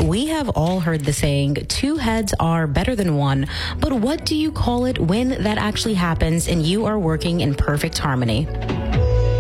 We have all heard the saying, two heads are better than one, but what do you call it when that actually happens and you are working in perfect harmony?